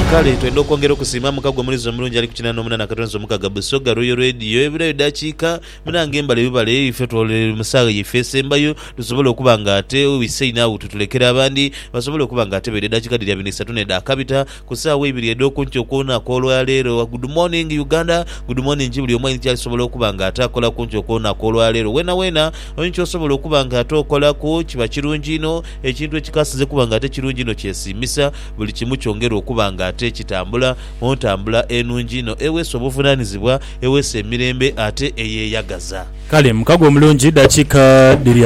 Kale twenda okwongera okusiima mukagwa mulizo omulungi ali ku 88 mukaga Busoga Royal Radio ebirayo dakiika munange embale bibale ife twolere musaga yifese mbayo tusobola okuba nga ate wiseina awo tutulekera abandi basobola okuba nga ate bere dakiika dya 23 da kabita kusaawa ibiri edoko ncho kuona kolwa lero. Good morning Uganda, good morning jibuli omwani kyali sobola okuba nga ate akola kuncho kuona kolwa lero wena oncho sobola okuba nga ate okola ku kiba kirungi no ekintu ekikasize kuba nga ate kirungi no kyesimisa buli kimu kyongera okuba nga ate kitambula montambula enungi no ewese obuvunanizibwa ewese emirembe ate eyeyagaza. Kale mukagwa omulungi dakiika diri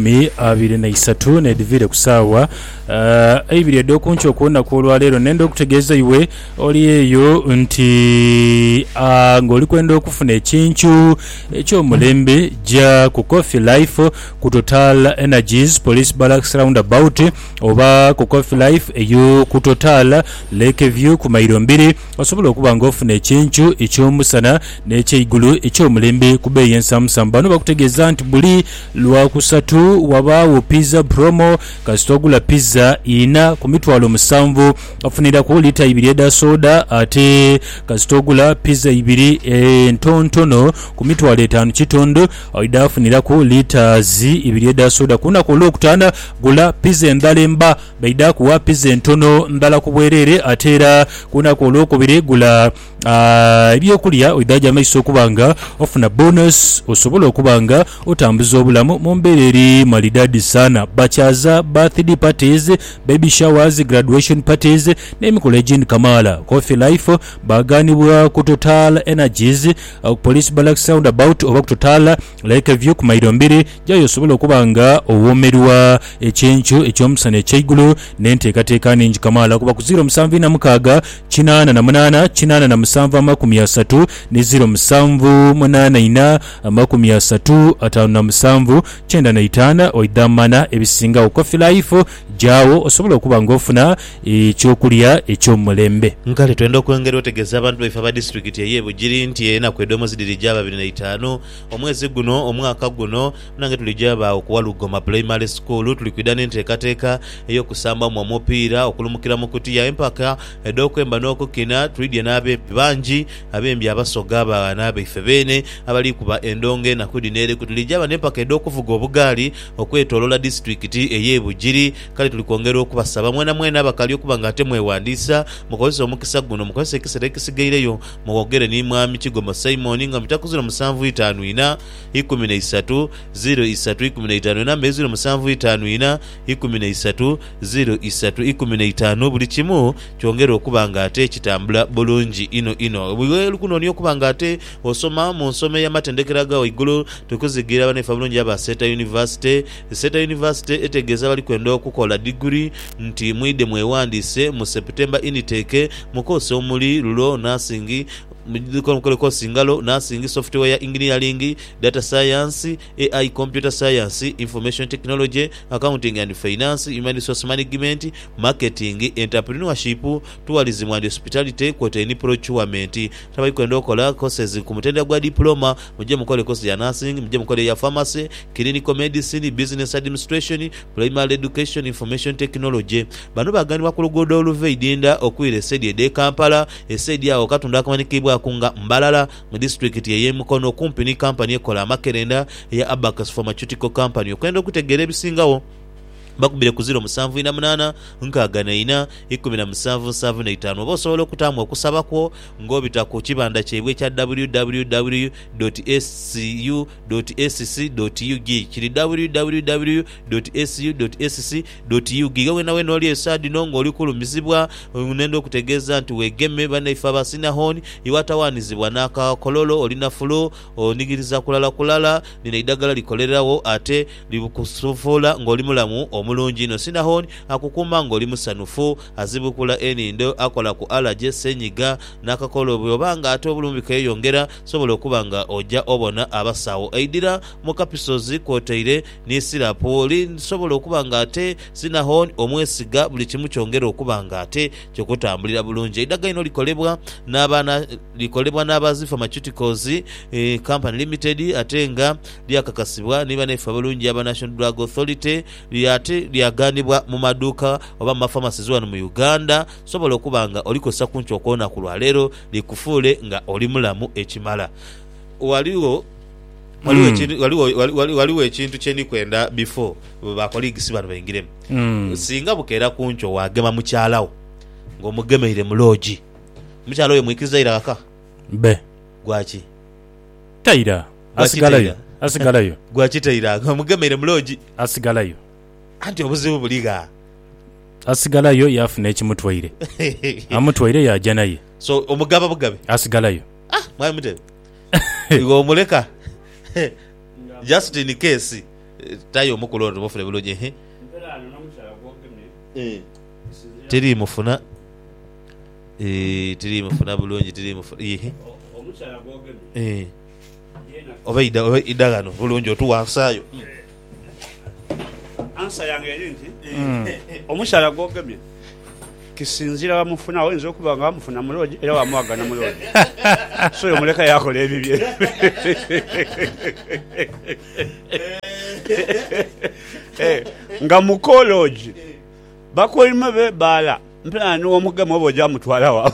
23 nedivire kusaawa ibiri edokuncho okuona kwolwa lero nenda okutegeeza iwe oli eyo nti ng'oli kwenda okufuna ekintu ekyomulembe ja ku Coffee Life ku Total Energies Police Barracks roundabout oba ku Coffee Life eyo ku Total Lakeview ku mairo 2 osobola okuba nga ofuna ekintu ekyomusana n'ekyeigulu ekyomulembe ku bbeeyi ensamusamu. Bano bakutegeeza nti buli lwakusatu wabaawo pizza promo kasita ogula pizza ina ku mitwalo 7 afunira ku lita 2 eda soda ate kasita ogula pizza 2 entontono ku mitwalo 5 kitondo oida afunira ku lita 2 eda soda. Kuna ku Olwokutaano gula pizza endalemba baida kuwa pizza entono ndala ku bwerere ate era kuna ku Olwokubiri gula ebyokulya oidaja maiso okubanga ofuna bonus osobola okubanga otambuza obulamu mu mbeera eri malidadi sana. Bachaza birthday parties, baby showers, graduation parties n'emikolo egindi kamala. Coffee Life baganibwa ku Total Energies Police Barracks roundabout oba ku Total Lakeview ku mairo 2 jayo osobola okubanga owomerwa ekyencu ekyomusana ekyeigulu n'enteekateeka ningi kamala kuba ku 0746 88 87 ne 0784 37 95 oidamana ebisinga. Coffee Life jawo osobola okuba nga ofuna ekyokulya ekyomulembe. Nkale twenda okwongera otegeza abantu baifa ba district ye Bugiri nti ena kwedomo zidiri jaba 25 omwezi guno omwaka guno nange tulijaba okuwa Lugoma Primary School tulikwida n'enteekateeka eyokusamba mu omupiira okulumukira mu kutiya empaka edokwemba n'okukina tulidye n'abe bangi abembi abasoga abaana baife bene abali kuba endonge nakudinere kutulijaba n'empaka edokuvuga obugaali okwetolola district eye Bugiri. Kale tulikwongera okubasaba mwena abakali okuba nga ate mwewandisa mukozesa omukisa guno mukozesa ekisera ekisigayireyo muwogere ni mwami Kigoma Simon nga mitakuzo 754 13 03 namba 0754 13 03 buli kimu kyongera okuba nga ate kitambula bulungi ino bwe kuno okuba nga ate osoma mu nsome y'amatendekero ga waigulu tukuzigira banefa bulungi aba Seta University. Seta University etegeza bali kwenda okukola degree nti mwide mwewandise mu September intake mukose omuli lulo nursing mukole singalo nursing software engineering data science AI computer science information technology accounting and finance human resource management marketing entrepreneurship tourism and hospitality quote ni procurement. Tabai kwenda okola courses ku mutenda gwa diploma muje mukole course ya nursing muje mukole ya pharmacy clinical medicine business administration primary education information technology. Bano bagani bakulugodo oluveidinda okwire sedi de Kampala esedi awo katunda akamanyikibbwa kunga Mbalala mu district ye Mukono company ekola Makerenda ya Abacus Pharmaceutical Company. Okwenda okutegera ebisingawo bakubire ku 0748 nkagana 1775 oba osobola okutambula okusabako ng'obita ku kibanda kyebwe kya www.scu.sc.ug kiri www.scu.sc.ug gawe n'oli esadi nongo oli kulumizibwa nendo okutegeeza nti wegeme banaifa basinahoni iwatawanizibwa n'akakololo olina fulo onigiriza kulala nina idagala likolerawo ate libukusufola ng'oli mulamu omulungi no Sinahoni akukuma ngoli musanufu azibukula enindo akola ku allergy senyiga nakakolo bwobanga ate obulumbika yongera sobola okubanga ojja obona abasawo aidira mu kapisozi koteire ni sirapoli sobola okubanga ate Sinahoni omwesiga buli kimu kyongera okubanga ate kyokutambulira bulungi. Idaga ino likolebwa n'abazi pharmaceuticals company limited atenga lyakakasibwa niba nefa bulungi aba National Drug Authority lyate ate lyaganibwa mu maduuka oba mu mafamasizi wano mu Uganda sobola okuba nga olikosa kuncho okuwona ku lwaleero likufuule nga oli mulamu ekimala. Waliwo ekintu kyenikwenda before bakoligisi bano bayingiremu. Singa bukeera kuncho wagema mukyalawo ng'omugemeire mu loogi, mukyala oyo mwikiriza iraka be gwaki taira asigalayo gwaki taira ng'omugemeire mu loogi asigalayo, anti obuzibu buliga asigalayo yafuna ekimutwaire amutwaire yajja naye, so omugaba bugabe asigalayo. Mwami mutebe iwe omuleka just in case tayo omukulondo bofule bulungi tiri mufuna bulungi tiri mufuna omukyala gwogeme oba idagano bulungi otuwansaayo ansa yange eri nti omukyala gwogemye kisinzira bamufuna oyinza okuba nga bamufuna muloogi era wamwagana muloogi so oyo muleka yakola ebibye nga mukoloogi bakolime bebaala mpena womugema oba ojja mutwalawa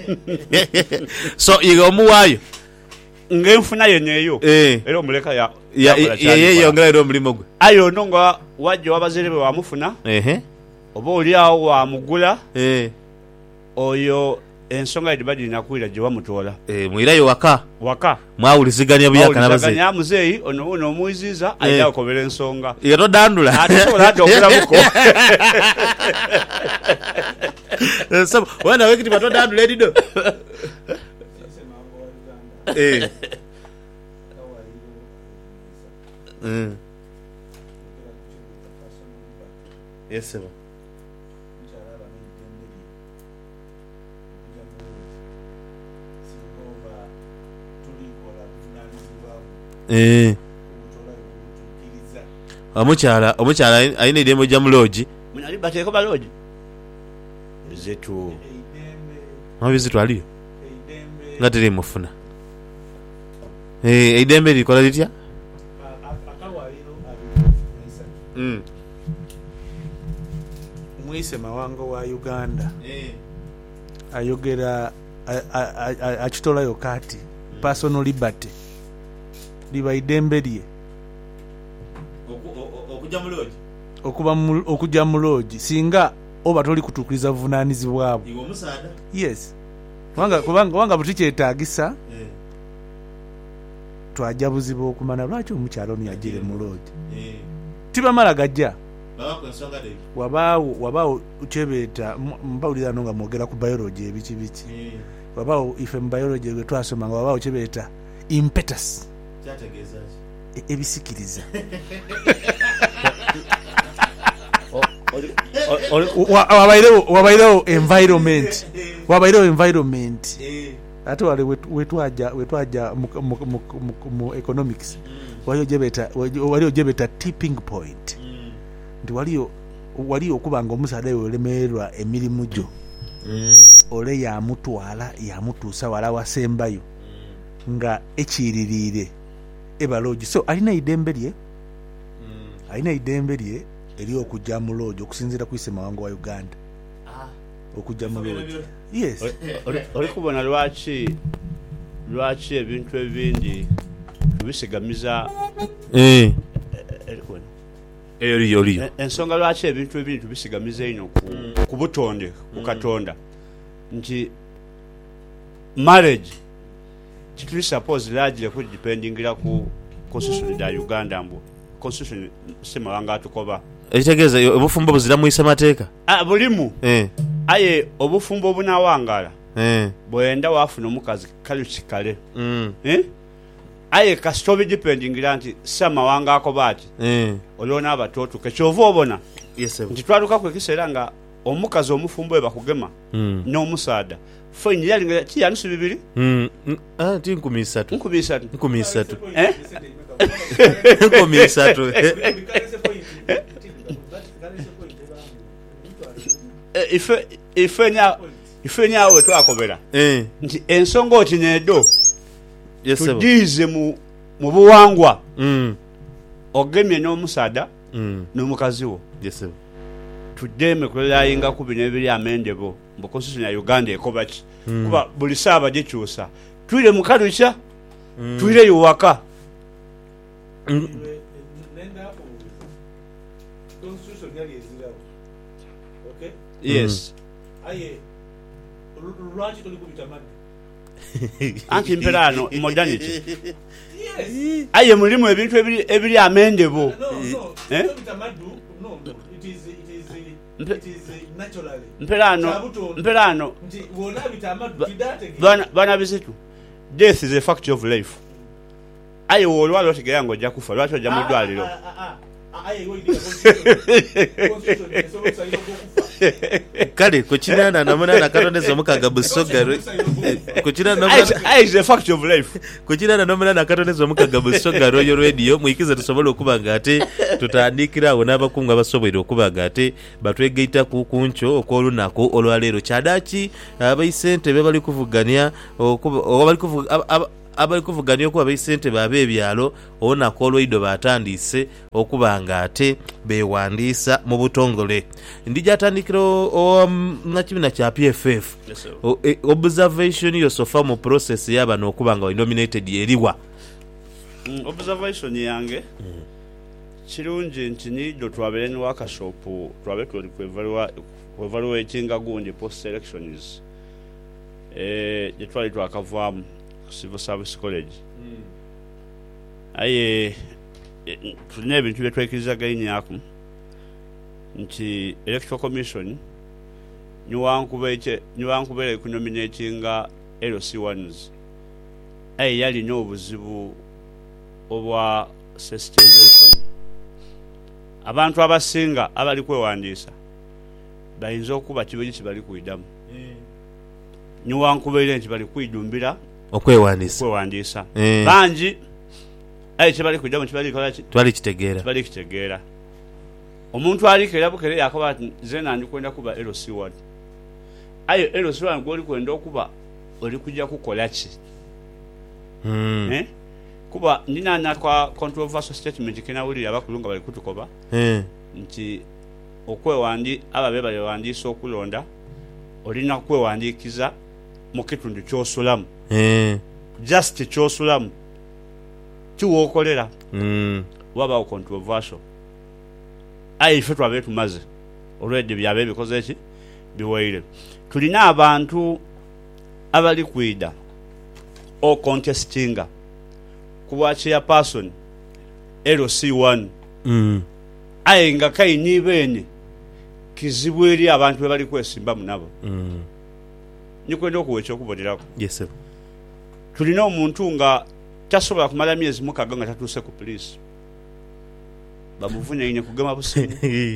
so iwe omuwaayo ng'enfuna yeneeyo era omuleka yeyongera era omulimu gwe ayo no nga wajja wabazire be wamufuna oba oli awo wamugula oyo ensonga yedibadiri nakwira gye wamutoola mwirayo waka mwawuliziganya buyaka n'abazeeyi muzeeyi ono omuyiziiza ayina okobera ensonga yatodandula atosobola adda okulabuko wena wekiti batodandula edido yes omukyala ayina eddembe gya muloogi munali bateeko baloogi zetu mabizitwaliyo nga teri mufuna eidembe likola litya Mwise Mawanga wa Uganda ayogera akitolayo kati personal liberty liba idembe lye okujja mu loogi singa oba toli kutuukiriza buvunaanyizibwabwo yes kubanga butukyetaagisa twajja buzibu okumana lwaki omukyalo ono yajjire mu loogi tibamala gajja wabaawo kyebeeta mbawulira no nga mwogera ku biology ebiki wabaawo ife mu biology gwe twasoma nga wabaawo kyebeeta impetus ebisikiriza wabairewo environment ate wale wetwaja mu economics waliyo gyebeta tipping point nti waliyo okuba nga omusaadde oyo olemererwa emirimu gyo ole yamutuusa wala wasembayo nga ekiririire ebaloogi so alina idembe lye eri okujja mu loogi okusinziira ku Ise Mawanga wa Uganda okujja mu loogi yes oli kubona lwaki ebintu ebindi tubisigamiza eriyo ensonga lwaki ebintu ebindi tubisigamiza ino ku butonde ku Katonda nti marriage kituli suppose largely ku dependingira ku constitution ya Uganda mbu constitution Ise Mawanga atukoba ekitegeeza obufumbo buzira mu Ise mateeka bulimu aye obufumbo obunawangala bwenda wafuna omukazi kalukikale aye kasitobi dependingira nti Ise Mawanga akoba ati olona abatoto kekyova obona nti twaluka ku ekiseera nga omukazi omufumbo we bakugema n'omusaada fine yalinga kiyanusu 2 ti 3 3 ife nyawe twakobera nti ensonga oti nedo tugize mu buwangwa ogemye n'omusaada n'omukazi wo Yes. tuddeme kulayinga ku bino ebiri amende bo mbu constitution ya Uganda ekoba ki kuba buli saaba gikyusa tuire mu kalukya tuire iwaka yes anti mperano modernity aye mulimu ebintu ebiri amende bo mperano bana bizitu death is a fact of life aye wolwala otegera ngo ojja kufa lwaki ojja mu ddwaliro kale kukinana namunana katoneza mukaga busogaro is a fact of life kukinana namunana katoneza mukaga busogaro yo radio muikize tusobole okuba ngate tutandikira awo n'abakungu abasobole okuba ngate batwegeita ku kuncho okwolunaku olwaleero kyadaki abayisente bebali kuvugania abali kuvuganya okuba abayisente babe ebyalo olunaku olweido batandise okuba nga ate bewandiisa mu butongole ndija atandikira nakibina kya PFF observation yosofa mu process y'abano okuba nga nominated eriwa observation yange kirungi nti nido twabere ni wakashopu twabe tuli kwevaluatinga gundi post elections twali twakavaamu Civil Service College aye tulina ebintu byetwekirizaganyaku nti Electoral Commission niwankubera kunominatinga LC1s aye yalina obuzibu obwa sensitization abantu abasinga abali kwewandiisa bayinza okuba kibeji kibali kuidamu niwankubera nti bali kwidumbira okwewandiisa bangi aye kibali kuidamu kibali kola twali kitegeera omuntu alikera bukere yakoba ati zena ndikwenda kuba LC1 aye LC1 gwoli kwenda okuba oli kujja kukola ki kuba ndinana kwa controversial statement kenawulira abakulunga bali kutukoba nti ababe balewandiisa okulonda olina kwewandiikiza mu kitundu ky'osulamu just ky'osulamu kiwookolera wabaawo controversial aye ife twabe tumaze olwedde byabe ebikoze eki biwaire tulina abantu abali kwida o contestinga kuba chairperson LC1 aye nga kayini bene kizibu eri abantu bebali kwesimba munabo nikwenda okuwecha okubonerako yes sir tulina omuntu nga tasobola kumala myezi mukaga nga tatuuse ku police bamuvunye kugema busimu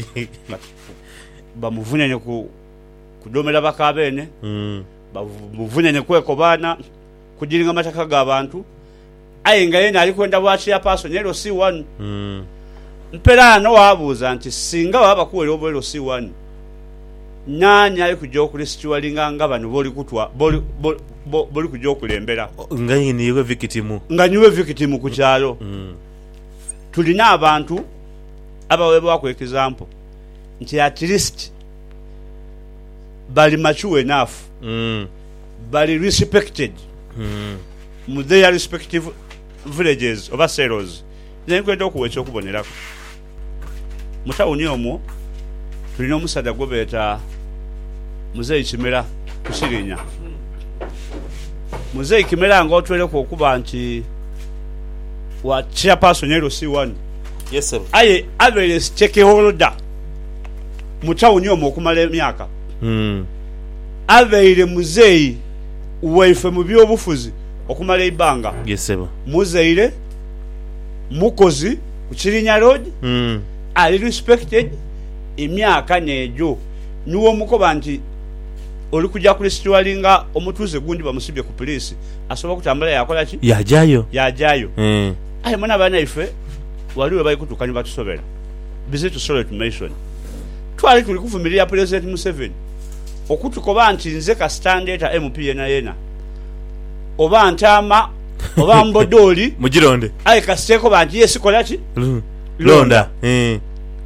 bamuvunye kudomera bakabene bamuvunye kwekobana kujiringa mataka g'abantu aye nga yena alikwenda bwachi ya person LC1 mperano wabuuza nti singa baba kuwera obwo LC1 nani ali kujja okulisitualinga nga bano boli kutwa boli kujja okulembera nga nyiniwe victim ku kyalo tulina abantu abawebwa ku example nti at least bali mature enough bali respected mu their respective villages oba settles then kwenda okuwecha okubonerako mutawuni omwo tulina omusada gwobeeta Muzeyi Kimera kusirinya Muzeyi Kimera nga otweleko okuba nti wa chairperson LC1 yes sir aye average stakeholder mutawuni omwo okumala emyaka aveire muzeyi waife mu byobufuzi okumala ibanga yes sir muzeire mukozi ku Kirinya road ali respected emyaka nejo niwo mukoba nti oli kujja kulisitualinga omutuze gundi bamusibye ku police asobola kutambula yakola ki yajayo aye mwana bana ife waliwe bali kutukanye batusobera bizitu solo to mention twali tuli kuvumilia president Museveni okutukoba nti nze ka standard MP yena oba ntama oba mbodoli mugironde aye kaseko banti yesikola ki londa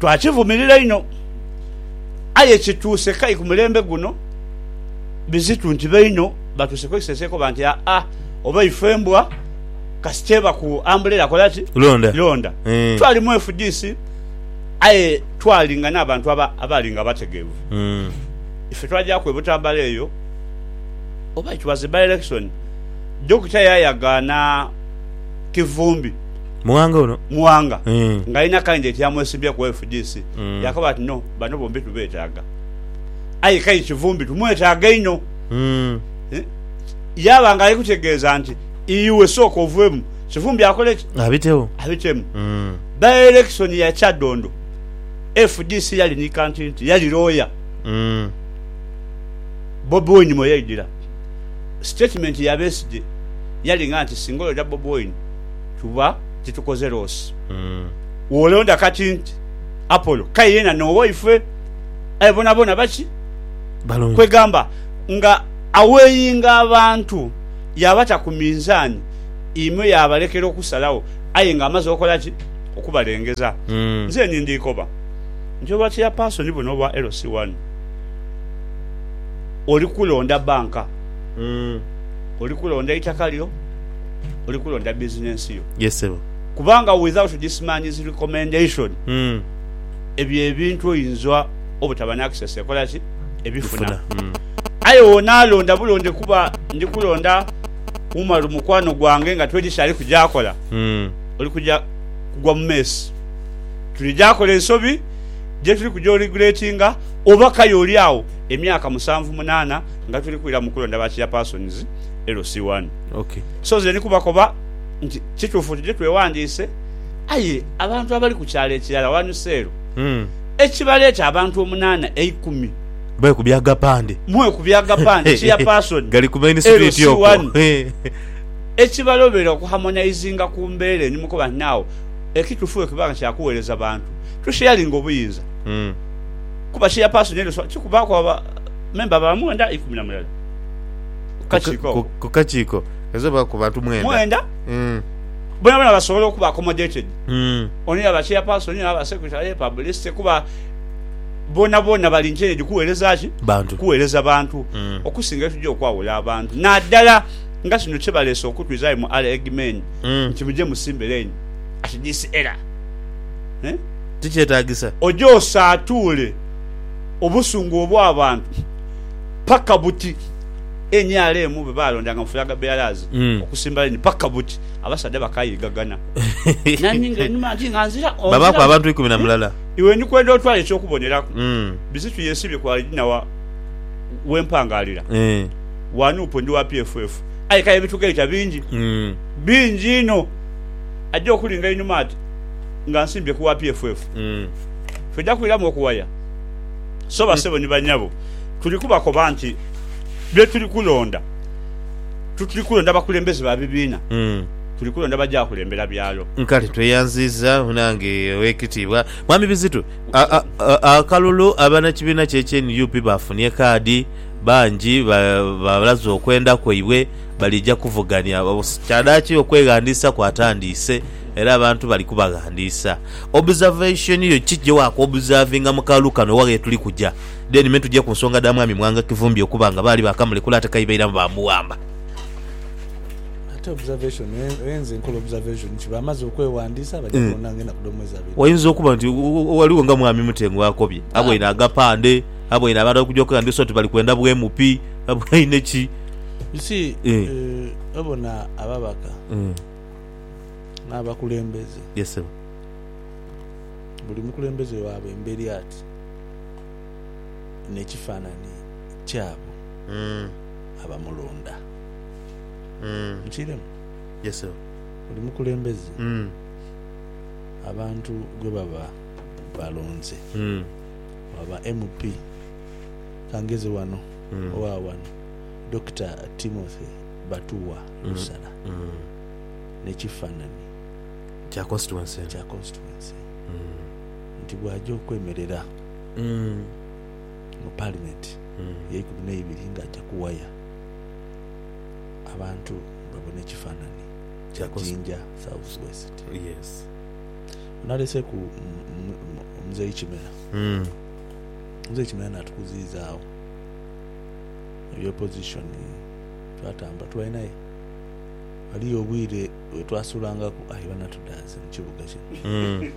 twakivumirira ino aye kituuse kai ku mulembe guno bizitu nti beino batuse kweseseko banti oba ifembwa kasiteba ku umbrella kolati londa twali mu FDC aye twalinga n'abantu abalinga bategevu ife twajja kwebutambala eyo oba it was a by election Dr. yayagana Kivumbi muwanga ngaina candidate yamwesibya ku FDC yakaba ati no bano bombi tubetaga aye kai Kivumbi tumwetaga ino yaba ngali kutegeeza nti iwe soko ovwemu Kivumbi akole abitemu by election ya Kyadondo FDC yali ni candidate yali lawyer Bobi Wine moyidira statement ya Besigye yali nganti singolo da Bobi Wine tuba titukoze rosi wolonda kati nti Apollo kayena no wife ayibona bachi kwegamba nga aweyinga abantu yabata ku minzani imwe yabalekera okusalawo ayenga amaze okola ki okubalengeza nze ndikoba njoba ya person buno bwa LC1 oli kulonda banka oli kulonda itakalio oli kulonda business yo kubanga without this man's recommendation ebyo ebintu oyinzwa obutabana access ekola ki ebifuna ayo nalonda bulonde kuba ndi kulonda umaru mukwano gwange nga twedishali kujakola oli kuja kugwa mmesi tulijakola ensobi je tuli kujo regulatinga obaka yoli awo emyaka 7-8 nga tuli kuira mukulonda bachi ya persons LC1 so ze nikubakoba nti kitufu je twewandise aye abantu abali ku kyale ekirala wanusero ekibaleta abantu 8-10 bwe kubyaga pande chia person gali ku main street yoko ekibalobera ku harmonizinga ku mbere nimukoba nawo ekitufu ekibanga kya kuweleza abantu tusharinga obuyinza kuba chia person nero kikuba kwa member ba mwenda 10 kachiko ezo ba ku bantu mwenda bona basobola okuba accommodated oni aba chia person ni aba secretary publicist kuba bona balinjene dikuweleza ki bantu kuweleza bantu okusinga tujjo kwawula abantu naddala nga kino kyebalesa okutwizayo mu argument nti muje musimbeleni ati this era tikyetagisa ojo saatule obusungu obw'abantu paka buti enyale mu bebalondanga mufulaga bealazi okusimbaleni paka buti abasadde bakayigagana naninga nyuma nganzira baba kwa abantu 10 iwe ni kwenda otwale ekyokubonerako bizitu yesibye kwa alina wa wempangalira wanupo ndi wa PFF ayika ebitugeita bingi ino ajja okulinga inyuma ati nga nsimbye ku wa PFF fedda kuiramu okuwaya so basebo ni banyabo tulikuba banti bye tulikulonda bakulembeze ba bibiina tulikulonda bajja kulembera byalo nkali tweyanziza unange wekitibwa mwami Bizitu akalulu abana kibina KNUP bafunye kadi banji balazo okwenda kweiwe balijja kuvugania kyadaki okwegandisa kwatandise era abantu bali kubagandisa observation yo kijje wako observinga mukalukano wage tuli kujja then metu je kunsonga damu ami Mwanga Kivumbi okubanga bali bakamule kulata kaibaira bamuwamba observation enze nkola observation kibamaze okwewandisa bajja konange na kudomweza abiri wayinza okuba nti waliwo nga mwami Mutengo akobye abo ina agapande abo ina abantu okujja kwandisa oti bali kwenda bwe MP abo ine ki isi abona ababaka n'abakulembeze buli mukulembeze waabwe mberi ati nekifaananyi kyabo abamulonda mukiremu buli mukulembeze abantu gwe baba balonze waba MP kangeze wano owa wano Dr. Timothy Batuwa Lusala nekifaananyi kya constituency nti bwajja okwemerera mu parliament ye12 nga ajja kuwaya abantu babone ekifaananyi kya Jinja South West nalese ku Mzee Kimera Mzee Kimera natukuziizaawo ebyopposition twatamba twalinaye waliyo obwire wetwasulangaku ayibana tudaze mu kibuga kino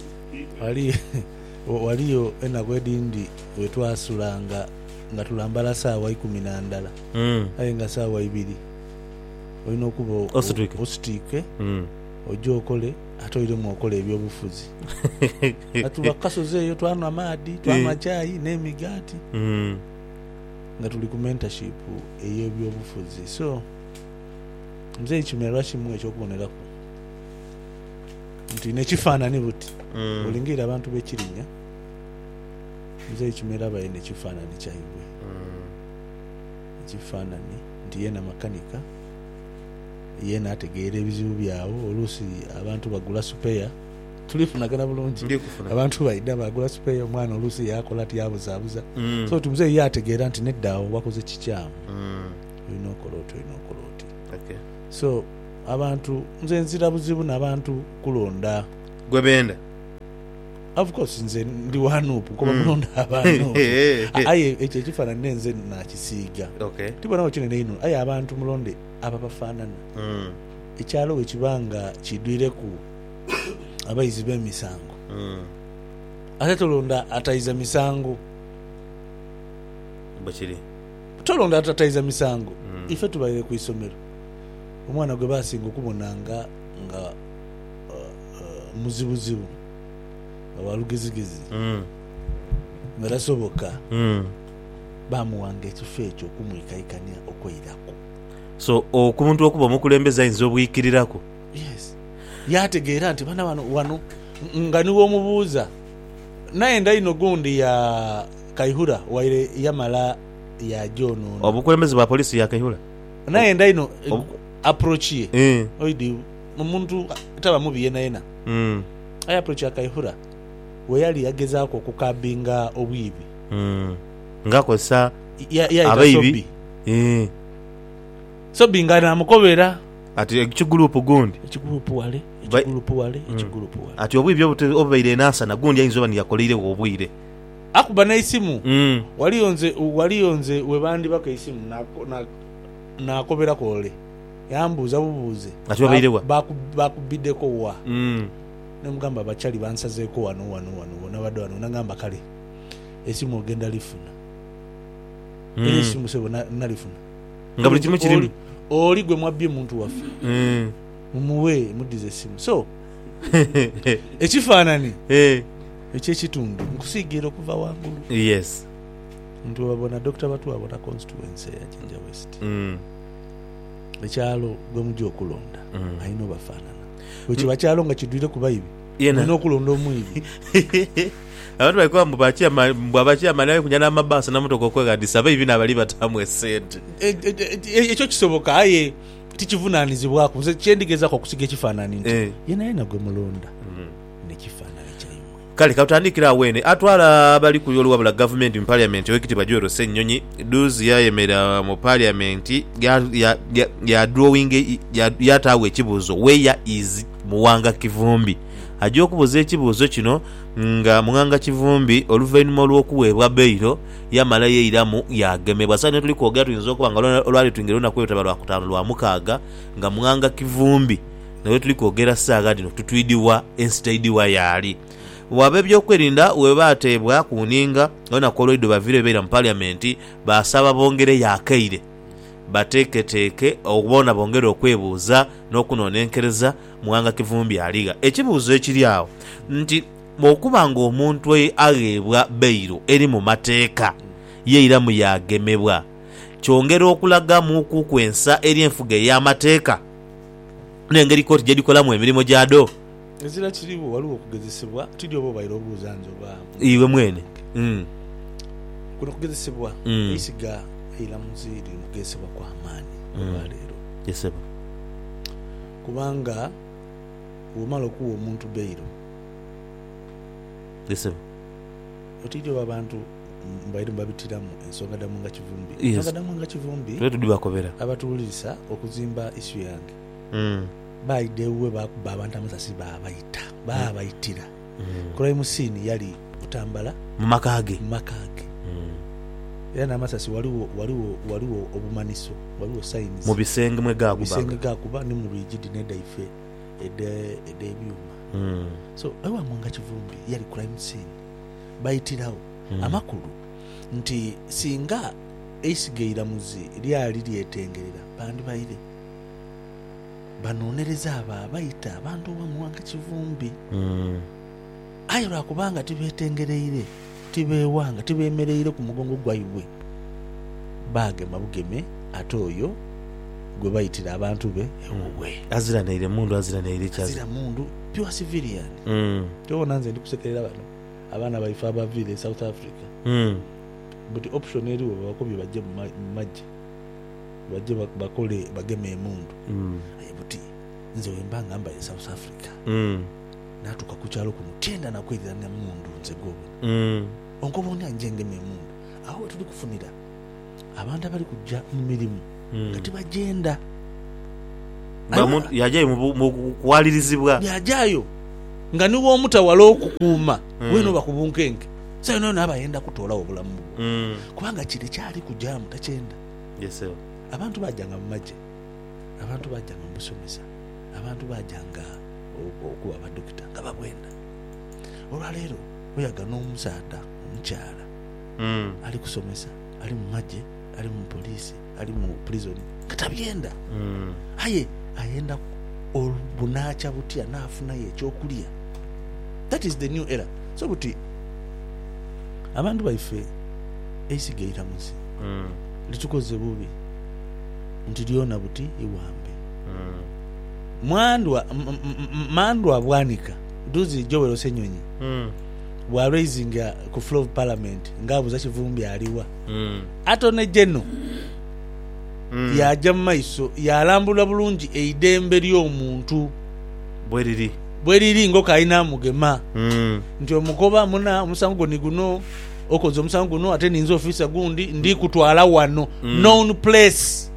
waliyo enaku edindi wetwasulanga nga tulambala saawa 12 aye nga saawa 2 olina okuba ositike ojja okole ate oliremu okola ebyobufuzi atuba kasozi eyo twanwa maadi twanwa caayi n'emigaati nga tuli ku mentorship ey'ebyobufuzi. So Mzee Kimera lwakimu ekyokuboneraku nti nekifaanani buti olingira abantu b'Ekirinya Mzee Kimera balina ekifaanani kyayibwe ekifaanani nti yena makanika yena ategeera ebizibu byawo oluusi abantu bagula supeya tulifunagana bulungi abantu baida bagula supeya omwana oluusi yakola ati yabuzaabuza so tumuze ye ategeera nti neddaawo wakoze kikyamu olina okola oti so abantu nze nzira buzibu n'abantu kulonda gwe benda of course nze ndi wanupu kuba mulonda abantu aye ekyo ekifaanani nenze nakisiiga tibonawo kinene ino aye abantu mulonde aba bafaanana ekyalo wekibanga kidwireku abayizi b'emisango ate tolonda atayiza misango bakiri tolonda atayiza misango ife tubaire ku isomero omwana gwe basinga okubonanga nga muzibuzibu walugezigezi nga tasoboka bamuwanga ekifo ekyo okumwikayikania okweyirako so okumuntu okuba omukulembeza ayinza obwikirirako yes yategeera nti bana wano nga niwe omubuuza naye ndayino gundi ya Kaihura waire yamala ya Jono obukulembeze bwa polisi ya Kaihura naye ndayino approach ye oidi omuntu taba mubiye naena aya approach ya Kaihura we yali yagezaako okukabinga obwibi ngakozesa abayibi so bingana amukobera ati ekigulupu gundi ekigulupu wale ati obwibi obubaire nasa na gundi ayinza oba niyakoleire obwire akuba n'esimu waliyonze webandi baka esimu nakobera kole yambuuza bubuuze ati obairewa bakubiddeko wa nemugamba abakyali bansazeeko wano nabadde wano nagamba kale esimu ogenda lifuna esimu sebo nalifuna nga buli kimu kirimu oli gwe mwabbye muntu waffe mumuwe muddize esimu so ekifaanani ekyekitundu nkusiigira okuva wangulu yes nti wabona Dr. Batwabona constituency ya Jinja West ekyalo gwe mujja okulonda ayina obafaanana wekiba kyalo nga kidwire ku bayibi olina okulonda omwibi abantu balikuwa mbwabakyamanaye kunyana amabasa namutoka okwegadisa abayibi n'abali batamu esente ekyo kisoboka aye tikivunaanizibwako nze kyendigezako okusiga ekifaanani nti yena gwe mulonda nekifaanani kyayimwe kale katutandikira awene atwala abali ku oluwabula gavumenti mu parliament owekitiibwa Joel Ssennyonyi duzi yayemera mu parliament ya drawing yataawa ekibuuzo where is Muwanga Kivumbi ajja okubuuza ekibuuzo kino nga Muwanga Kivumbi oluvannyuma olw'okuweebwa beyiro yamala yeeyiramu yagemebwa sane tuli kwogera tuyinza okuba nga olwali tuyingira olunaku olutaba lwa 5 lwa 6 nga Muwanga Kivumbi naye tuli kwogera saaga dino tutwidibwa instead wa yaali wabe byokwerinda we baateebwa ku nninga olunaku olw'eddo baviire beera mu parliament basaba bongere yakeire bateeketeeke okubona bongere okwebuuza n'okunonenkereza Muwanga Kivumbi aliga ekibuuzo ekiri awo nti bw'okuba nga omuntu ageebwa beyiro eri mu mateeka yeeyiramu yagemebwa kyongera okulagamu okukwensa eri enfuga ey'amateeka n'engeri kooti gye dikolamu emirimu gyado ezira kiriwo waliwo okugezesebwa tiri oba obaire obuuza nze oba iwe mwene kuno okugezesebwa eisiga eiramuzi eri mugezesebwa kwa amaanyi olwaleero yeseba kubanga bw'omala okuwa omuntu beyiro yeseba otiri oba abantu mbaire mbabitiramu ensonga da Muwanga Kivumbi ensonga da Muwanga Kivumbi twetu dibakobera abatuwuliriza okuzimba isu yange bayidewe bakuba abantu amasasi babayitira crime scene yali kutambala mu makage era n'amasasi waliwo obumaniso waliwo signs mu bisenge mwe gakuba ne mu rigid nedaife ebyuma so ewamunga Kivumbi yali crime scene bayitirawo amakulu nti singa eisigeiramuzi lyali lyetengerera bandi bayire banonereza abayita abantu bamuwanga Kivumbi ayo lwakubanga tibetengereire tibewanga tibemereire ku mugongo gwaiwe bagema bugeme ate oyo gwe bayitira abantu be ewe aziraneire mundu pure civilian tobona nze ndikusekerera bano abaana baifa abavile South Africa but option eriwo bakobye bajje mu majje bajje bakole bageme emundu buti nze wembanga mba South Africa natuka kukyalo kumutenda nakwirira na mundu nze gobo onkobonya njenge emundu aho tuli kufunira abantu abali kujja mu mirimu kati bagenda yajayo mu kuwalirizibwa yajayo nga niwo omutawala okukuuma weno bakubunkenke sayo no nabayenda kutola obulamu kubanga kiri kyali kujja mu takyenda abantu bajjanga mu majje abantu bajjanga mu busomesa abantu bajjanga okuba abadokita nga babwenda olwaleero oyaga n'omusaada omukyala ali kusomesa ali mu majje ali mu polisi ali mu prison katabyenda aye ayenda obunacha butya nafuna ye ekyokulya. That is the new era. So buti abantu baife esigeira muzi litukoze bubi ntiliona buti iwambe mandwa bwanika duzi Joel Senyonyi wa raising ku floor of parliament ngabu za Kivumbi aliwa atone jeno ya jamaiso ya lambula bulungi eidembe ly'omuntu bweriri ngo kaina mugema nti omukoba muna omusango ni guno okozo omusango guno ate ninzo officer gundi ndi kutwala wano known place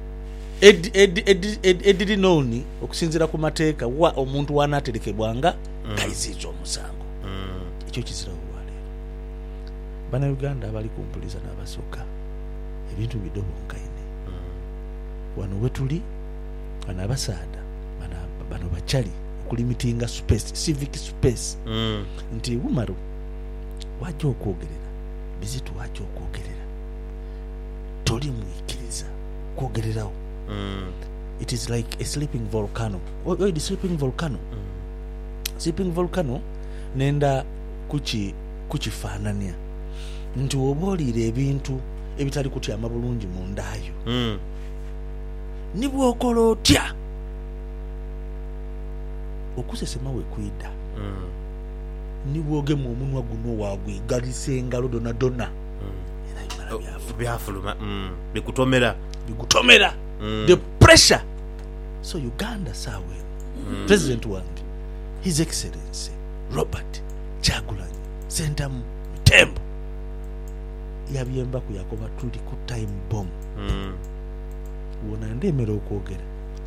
edidi known okusinzira ku mateeka wa omuntu wanaterekebwanga kaizizo omusango ekyo kizira olwale bana Uganda abali kumpuliza n'abasoka ebintu bidobo nkaine wano wetuli bana abasaada bano bachali kulimitinga space civic space nti Umaru wajja okwogerera bizitu wajja okwogerera toli mwikiriza kwogererawo it is like a sleeping volcano. What is sleeping volcano? Sleeping volcano nenda kuchifanania nti obolire ebintu ebitali kutya amabulungi mu ndayo nibwo okolotya okusesema we kwida nibwo ogemu omunwa guno wagwigalisa engalo dona byafuluma bikutomera the pressure. So Uganda sawe President wange His Excellency Robert Kyagulanyi Ssentamu Tembo yabyemba ku Yakoba tuli ku time bomb wona ndemera okwogera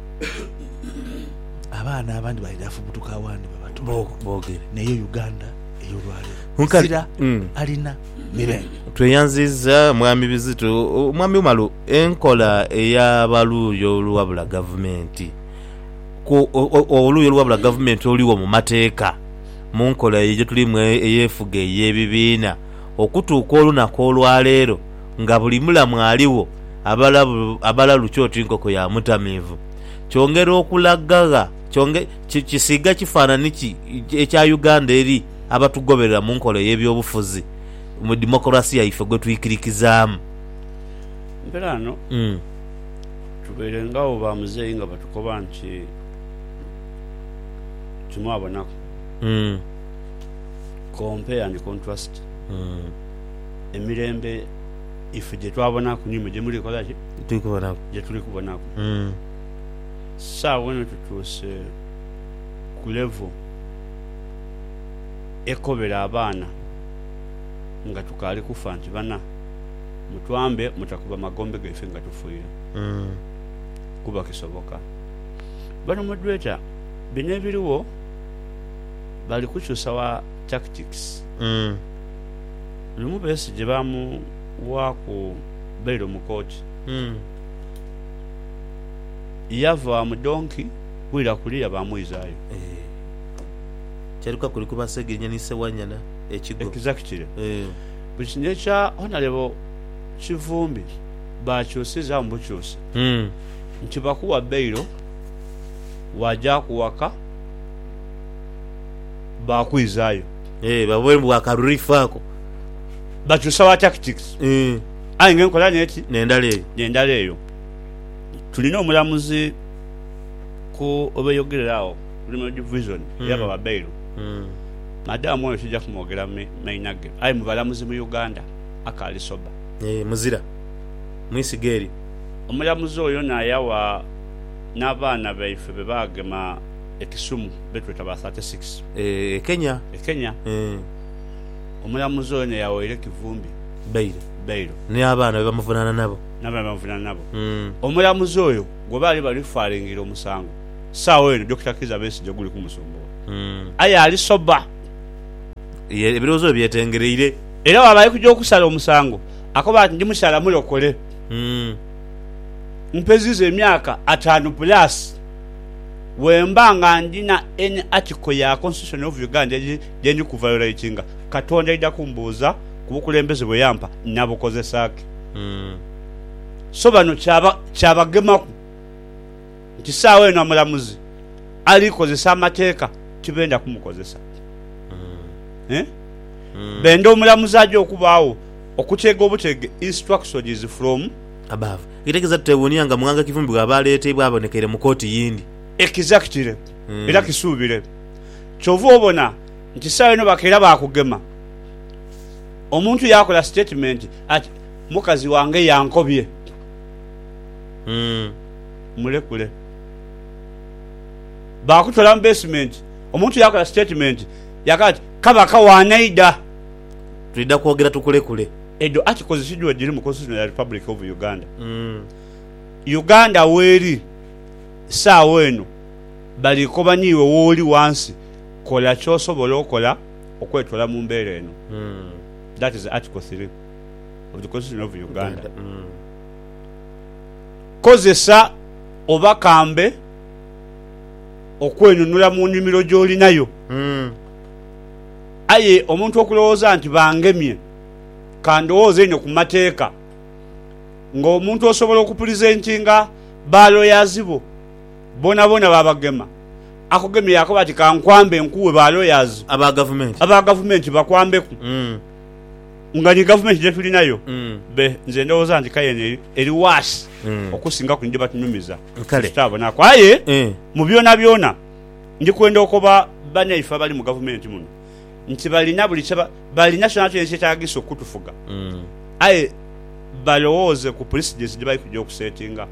abaana abandi balirafu butuka wandi babatu bogere naye Uganda eyo lwalero alina mirembe tweyanziza mwami Bizito mwami Umaru enkola ey'abaluyo olwabula gavumenti ko oluyo olwabula gavumenti oliwo mu mateeka mu nkola eyo tulimu eyefuga ey'ebibiina okutuuka olunaku olwaleero nga buli mulamu aliwo abalalu kyoti nkoko ya mutamivu kyongera okulagaga kisiga kifaananiki ekya Uganda eri abatugoberera mu nkola y'ebyobufuzi mu demokrasi yaife gwe tuyikirikizaamu mperano tubeere ngawo ba muzeeyi nga batukoba nti tumwabonako compare and contrast emirembe ife gye twabonako nyuma gye muli kola ki gye tuli kubonako saawa wena tutuuse ku level ekobera abaana nga tukaali kufa nti bana mutwambe mutakuba magombe gaife nga tufuire kuba kisoboka bano moderator bino ebiriwo bali kukyusa wa tactics lumu Besigye bamuwa ku bailo mu kooti yava mu donki bwira kuliya bamuyizaayo kyaluka kuli kubasegenya nisewanyana ekigo exactly buli kintu ekya Honorable Kivumbi bakyusiza mu bukyusa nti bakuwa bailo wajja kuwaka bakuyizaayo babwe bwakarurifaako bakyusa wa tactics ayi ngenkola neti nendala eyo tulina omulamuzi ku obeyogererawo lulimu division yaba babailo madamu oyo kijja kumwogera mainage ayi mubalamuzi mu Uganda akali soba muzira mwisigeri omulamuzi oyo nayawa n'abaana baife bebagema ekisumu betweta ba 36 Kenya omulamuzi oyo neyawere Kivumbi bailo ne abaana bebamuvunana nabo omulamuzi oyo gwe baali balifalingira omusango saawa eno Dr. Kizza Besigye guli kumusumbuwa aye ali soba ebirowoozo byetengereire era wabaali kujja okusala omusango akoba ati ndi musala mulokole mpezizo emyaka 5+ wemba nga ndina any article ya Constitution of Uganda gyendi kuviolatinga Katonda ida kumbuuza ku bukulembeze bwe yampa nabukozesaaki so bano kyabagemaku nti saawa eno omulamuzi alikozesa amateeka tibenda kumukozesa benda omulamuzi ajja okubaawo okuteega obutege instructions from above kitegeeza tutewuunya nga Muwanga Kivumbi bw'aba aleetebwa abonekere mu kooti yindi exactly era kisuubire kyova obona nti saawa eno bakeera bakugema omuntu yakola statement ati mukazi wange yankobye mulekule bakutola mu basement omuntu yakola statement yakati kabaka wanaida tulida kwogera tukulekule edo articles zidwa jiri mu Constitution ya Republic of Uganda Uganda weri saawa eno balikoba niwe woli wansi kola kyosobola okola okwetola mu mbeera eno that is article 3 of the Constitution of Uganda kozesa oba kambe okwenunula mu nnimiro gy'olinayo aye omuntu okulowooza nti bangemye kandowooza eno ku mateeka ng'omuntu osobola okupulizentinga baloyazi bo bona babagema akugemye yakoba ati kankwambe nkuwe baloyazi aba gavumenti bakwambeku nga ni gavumenti gyetulinayo nze ndowooza nti kayene eri waasi okusinga ku ndiba tunyumiza kitabonako aye mu byona ndikwenda okoba banaife abali mu gavumenti muno nti balina buli balina kyona kyona kyetaagisa okutufuga aye balowooze ku procedures gye bali kujja okusetinga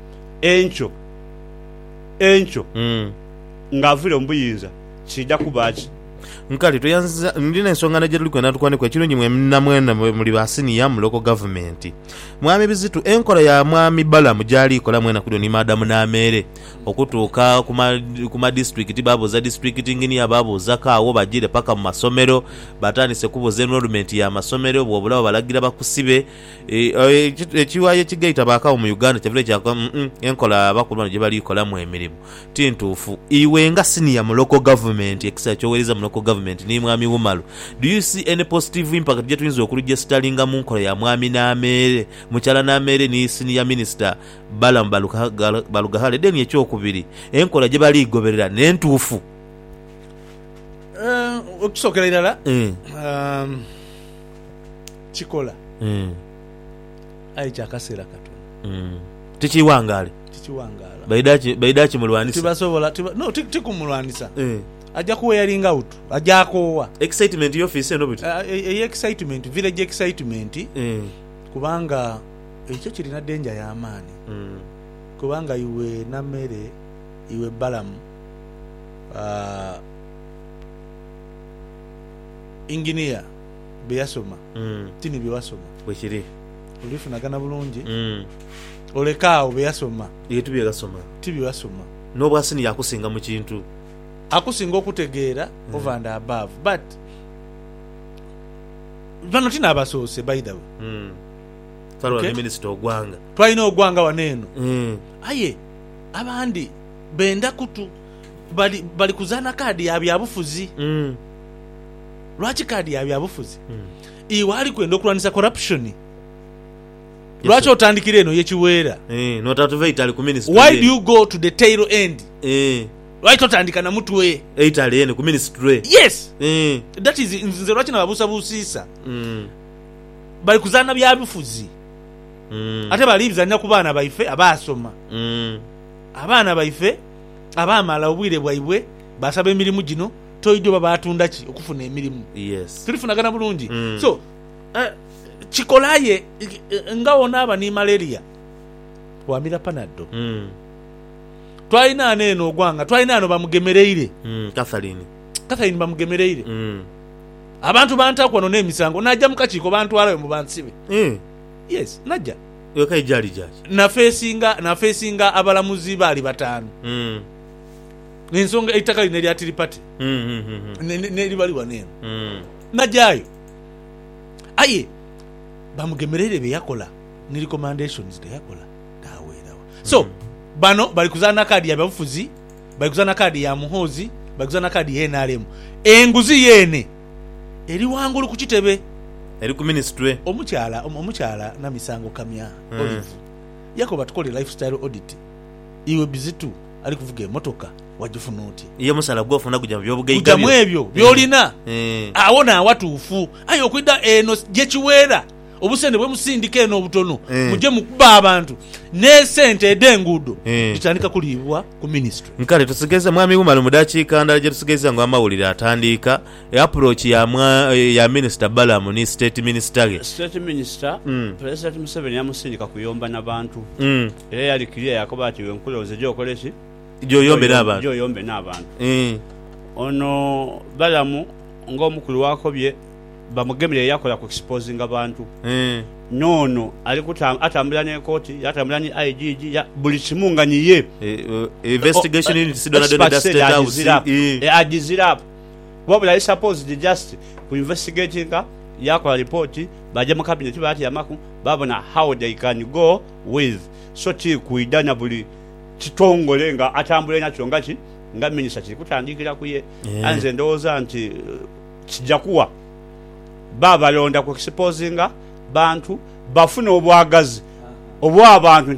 enkyo ng'avuire mu buyinza kijja kubaaki nkali tuyanza ndina ensonga najja tuli kwenda tukwaneko ekirungi mwena muli basiniya mu local government mwami Bizitu enkola ya mwami Balamu gyali ikola mwena kudoni madamu n'ameere okutuuka kuma district babuuza district engineer babuuza kaawo bajire paka mu masomero batandise kubuuza enrollment ya masomero bw'obulawo balagira bakusibe ekiwaayo ekigaita baakawo mu Uganda kyavule kyakwa enkola bakulwana gye bali ikolamu emirimu tintuufu iwe nga siniya mu local government ekisa kyowereza mu local government ni mwami Wumalu, do you see any positive impact gye tuyinza okuligestalinga mu nkola ya mwami n'ameere mukyala n'ameere ni senior minister Balamu Balugahale deni ekyokubiri enkola gye bali igoberera n'entuufu okusokera irala kikola ayi kyakaseera katono tikiwangale baidachi mulwanisa tibasobola no tikumulwanisa ajja kuwa yalinga out ajja akowa excitement y'office eno biti excitement village excitement kubanga ekyo kirina danger y'amaani kubanga iwe n'ammere iwe Balamu engineer beyasoma tini byewasoma bwekiri olifunagana bulungi olekaawo beyasoma yetu byegasoma tibyewasoma n'obwasini yakusinga mu kintu akusinga okutegeera over and above but bano tina abasoose by the way okay. Minister Ogwanga twalina Ogwanga waneeno aye abandi benda kutu bali kuzaana kaadi ya byabufuzi lwaki kaadi ya byabufuzi iwe ali kwenda okulwanisa corruption lwaki otandikira eno yekiweera why do you go to the tail end lwaki otandika na mutwe eitali ku ministry yes that is nze lwaki nababuusabuusiisa bali kuzaana byabufuzi ate balibizanira ku baana baife abaasoma abaana baife abaamala obwire bwaibwe basaba emirimu gino toijo babatunda ki okufuna emirimu tulifunagana bulungi so kikolaye nga wona aba ni malaria wamira panado twalina aneeno Ogwanga twalina ano bamugemereire Catherine bamugemereire abantu bantakwano n'emisango najja mu kakiiko bantwalayo mu bansibe yes najja yokai jali na fesinga abalamuzi bali batano n'ensonga eitaka lino erya tiripati neri bali waneeno najjayo aye bamugemerere beyakola ni recommendations teyakola taweerawa so bano bali kuzaana kaadi ya bafuzi bali kuzaana kaadi ya muhozi bali kuzaana kaadi ya NRM enguzi yene eri wangulu ku kitebe eri ku ministry omukyala na misango kamya Olive yakoba tukole lifestyle audit iwe bizitu ali kuvuga emotoka wajifuna oti iye musala gwofuna kujja byobugaiga kujja mwebyo byolina awona watuufu ayo kwida eno jekiweera obusende bwe musindika eno obutono muje mukuba abantu ne sente edengudo litandika kulibwa ku ministry nkale tusigeze mwami umalo mudakiika ndala je tusigeze ngo amawulire atandika approach ya minister Balamu ni state minister President Museveni yamusindika kuyomba n'abantu era yali clear yakoba ati wenkuloze je okoleki joyombe n'abantu ono Balamu ng'omukulu wakobye bamugemere yakola ku exposing abantu nono ali atambula ne court yatambula ni IGG ya buli kimunga niye investigation in Sidona State House ajizira wabula is supposed just ku investigating yakola report baje mu cabinet bati yamaku babona how they can go with so ti kuidana buli kitongole nga atambule nakyo ngaki nga minister kutandikira kuye anze ndoza nti kijakuwa baba londa ku exposinga bantu bafuna obwagazi obwabantu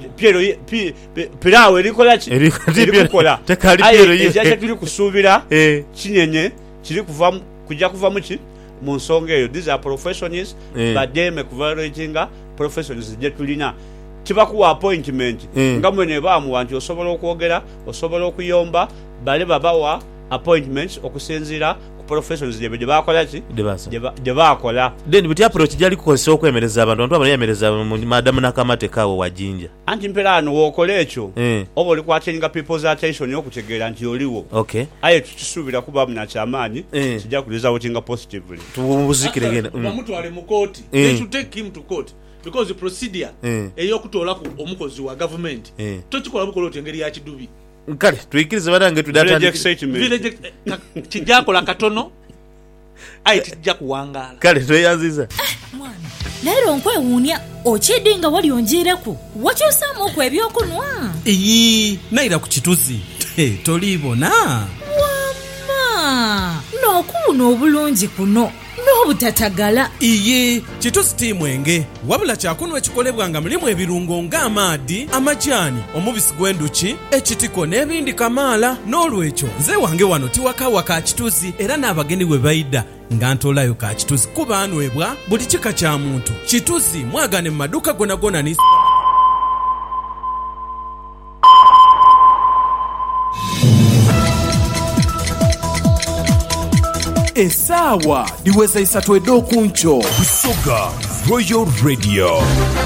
pirawe likola likola tekalipiero ye tuli kusubira kinyenye kiri kuva kujja kuva muki mu nsonga eyo these are professionals but they make valuatinga professionals je tulina kiba ku appointment ngamwe ne bamu wanti osobola okwogera osobola okuyomba bale babawa appointments okusinzira professionals je bakola ki je bakola then but approach jali kukozesa okwemereza abantu abayemereza madamu nakamate kawo wajinja anti mpelano wokole ekyo obo oli kwatenga people's attention yokutegeera nti oliwo okay aye tukisubira kuba mna kyamaanyi kijja kuliza votinga positively tubuzikire genda bamutwale mu court they should take him to court because the procedure eyokutola ku omukozi wa government tokikola bukola otengeri ya kidubi nkale tuikirize badange tudata village kijakola katono ayi tijja kuwangala kale tweyanziza mwana lero nkwewuunya okyeddinga wali onjereku wakyosaamu okwebyokunwa naira ku kituzi tolibona wamma n'okuwuna obulungi kuno n'obutatagala kituzi tiimwenge wabula kyakunwa ekikolebwa nga mulimu ebirungo ng'amaadi amajani omubisi gw'enduki ekitiko n'ebindi kamaala n'olwekyo nze wange wano tiwakawa ka kituzi era n'abagenyi bwe bayidda nga ntoolayo ka kituzi kuba anwebwa buli kika kya muntu kituzi mwagane mu maduuka gonagona ni Essaawa liweza 3 ed'okunkyo Busoga Royal Radio.